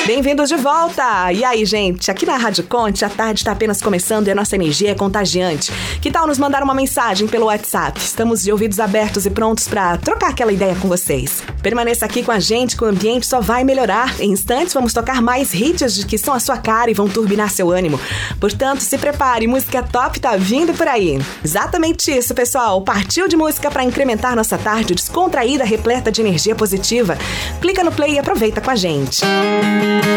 Bem-vindos de volta! E aí, gente? Aqui na Rádio Conte, a tarde está apenas começando e a nossa energia é contagiante. Que tal nos mandar uma mensagem pelo WhatsApp? Estamos de ouvidos abertos e prontos para trocar aquela ideia com vocês. Permaneça aqui com a gente, que o ambiente só vai melhorar. Em instantes, vamos tocar mais hits que são a sua cara e vão turbinar seu ânimo. Portanto, se prepare, música top tá vindo por aí. Exatamente isso, pessoal. Partiu de música para incrementar nossa tarde descontraída, repleta de energia positiva. Clica no play e aproveita com a gente.